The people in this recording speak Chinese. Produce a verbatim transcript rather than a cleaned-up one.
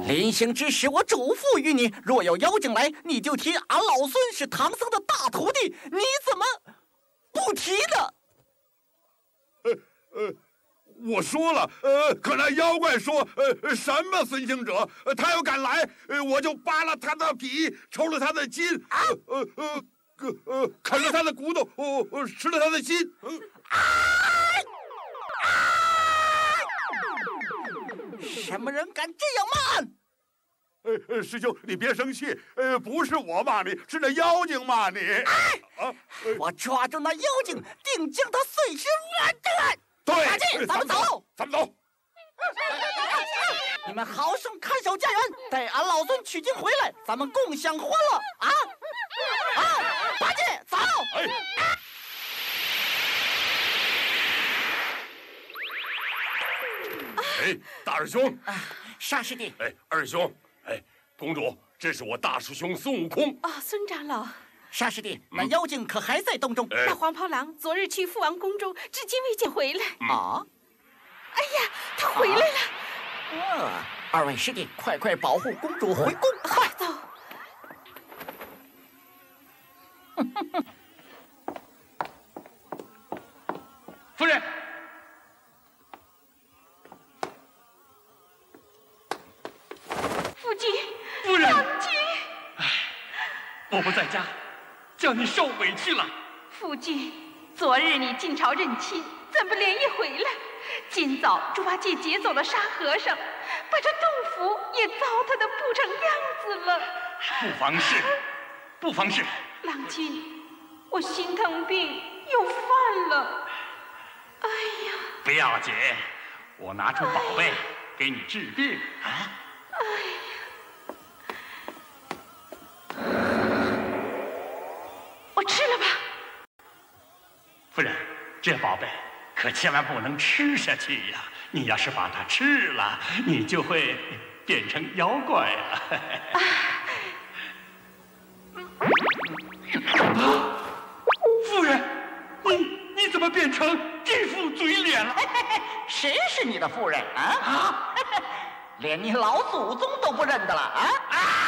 临行之时，我嘱咐于你，若有妖精来，你就提俺老孙是唐僧的大徒弟。你怎么不提呢？ 呃呃，我说了，呃，可那妖怪说，呃，什么孙行者，呃、他要敢来，呃，我就扒了他的皮，抽了他的筋，啊、呃呃呃呃，啃了他的骨头，哦、呃，吃了他的心。呃、啊啊！ 什么人敢这样骂俺？ 呃呃，师兄，你别生气，呃，不是我骂你，是那妖精骂你。 哎， 啊， 呃、我抓住那妖精，定将他碎尸万段。 对， 赶紧，咱们走， 咱们走。 你们好生看守家园，待俺老孙取经回来，咱们共享欢乐啊！啊，八戒，走！ 哎。哎，大二兄。 啊，沙师弟。 哎，二兄。哎，公主，这是我大师兄孙悟空。 哦，孙长老。 沙师弟，那妖精可还在洞中？ 那黄袍郎昨日去父王宫中，至今未见回来。 啊！ 哎呀，他回来了！ 啊，二位师弟，快快保护公主回宫。 快走！ 夫人。 父亲， 夫人， 父亲， 哎，我不在家，叫你受委屈了。 父亲，昨日你进朝认亲，怎不连夜回来？今早猪八戒劫走了沙和尚，把这洞府也糟蹋得不成样子了。 不妨事，不妨事。 郎君，我心疼病又犯了。哎呀！ 不要紧，我拿出宝贝给你治病啊。 哎呀！我吃了吧。 夫人，这宝贝可千万不能吃下去呀！你要是把它吃了，你就会变成妖怪了。啊！夫人，你你怎么变成这副嘴脸了？ 谁是你的夫人啊？啊！连你老祖宗都不认得了啊！